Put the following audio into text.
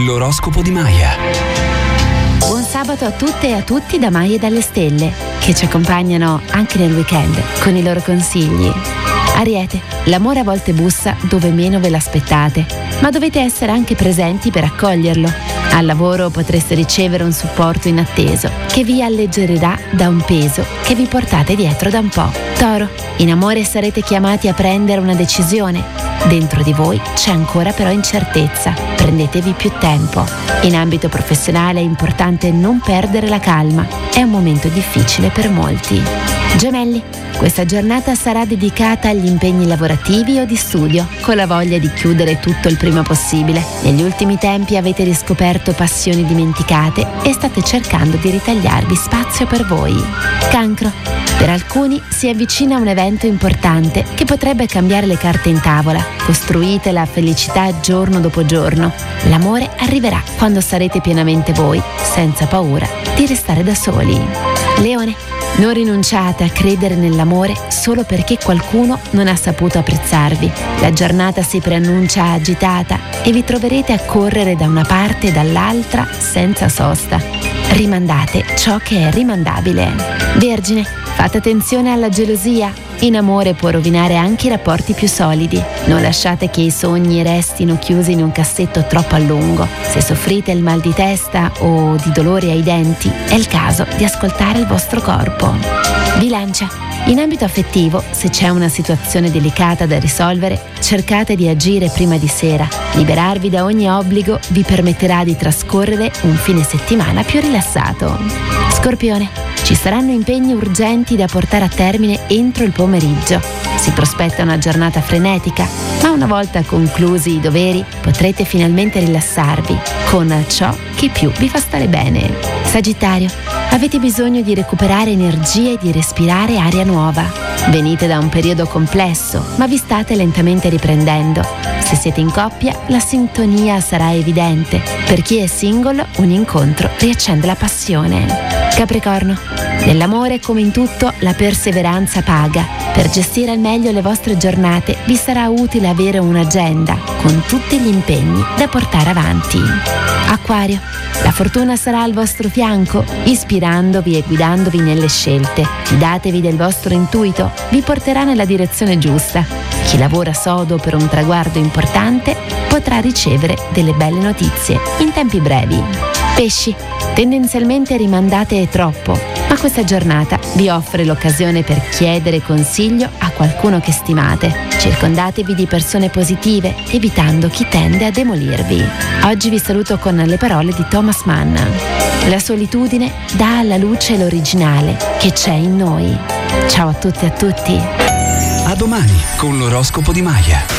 l'oroscopo di Maya. Buon sabato a tutte e a tutti da Maya e dalle stelle, che ci accompagnano anche nel weekend con i loro consigli. Ariete, l'amore a volte bussa dove meno ve l'aspettate, ma dovete essere anche presenti per accoglierlo. Al lavoro potreste ricevere un supporto inatteso che vi alleggerirà da un peso che vi portate dietro da un po'. Toro, in amore sarete chiamati a prendere una decisione. Dentro di voi c'è ancora però incertezza, prendetevi più tempo. In ambito professionale è importante non perdere la calma, è un momento difficile per molti. Gemelli, questa giornata sarà dedicata agli impegni lavorativi o di studio, con la voglia di chiudere tutto il prima possibile. Negli ultimi tempi avete riscoperto passioni dimenticate e state cercando di ritagliarvi spazio per voi. Cancro, per alcuni si avvicina un evento importante che potrebbe cambiare le carte in tavola. Costruite la felicità giorno dopo giorno. L'amore arriverà quando sarete pienamente voi, senza paura di restare da soli. Leone, non rinunciate a credere nell'amore solo perché qualcuno non ha saputo apprezzarvi. La giornata si preannuncia agitata e vi troverete a correre da una parte e dall'altra senza sosta. Rimandate ciò che è rimandabile. Vergine, fate attenzione alla gelosia. In amore può rovinare anche i rapporti più solidi. Non lasciate che i sogni restino chiusi in un cassetto troppo a lungo. Se soffrite il mal di testa o di dolore ai denti, è il caso di ascoltare il vostro corpo. Bilancia, in ambito affettivo, se c'è una situazione delicata da risolvere, cercate di agire prima di sera. Liberarvi da ogni obbligo vi permetterà di trascorrere un fine settimana più rilassato. Scorpione, ci saranno impegni urgenti da portare a termine entro il pomeriggio. Si prospetta una giornata frenetica, ma una volta conclusi i doveri potrete finalmente rilassarvi con ciò che più vi fa stare bene. Sagittario, avete bisogno di recuperare energie e di respirare aria nuova. Venite da un periodo complesso, ma vi state lentamente riprendendo. Se siete in coppia, la sintonia sarà evidente. Per chi è single, un incontro riaccende la passione. Capricorno, nell'amore come in tutto la perseveranza paga. Per gestire al meglio le vostre giornate vi sarà utile avere un'agenda con tutti gli impegni da portare avanti. Acquario, la fortuna sarà al vostro fianco, ispirandovi e guidandovi nelle scelte. Fidatevi del vostro intuito, vi porterà nella direzione giusta. Chi lavora sodo per un traguardo importante potrà ricevere delle belle notizie in tempi brevi. Pesci, tendenzialmente rimandate troppo, ma questa giornata vi offre l'occasione per chiedere consiglio a qualcuno che stimate. Circondatevi di persone positive, evitando chi tende a demolirvi. Oggi vi saluto con le parole di Thomas Mann. La solitudine dà alla luce l'originale che c'è in noi. Ciao a tutte e a tutti. A domani con l'oroscopo di Maya.